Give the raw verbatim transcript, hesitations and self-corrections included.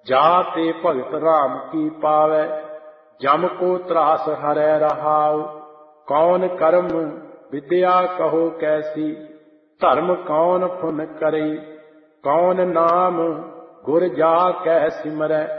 जाते भगत राम की पावै, जम को त्रास हरै रहाउ। कौन कर्म विद्या कहो कैसी, धर्म कौन फुन करे। कौन नाम गुर जा कै सिमरै,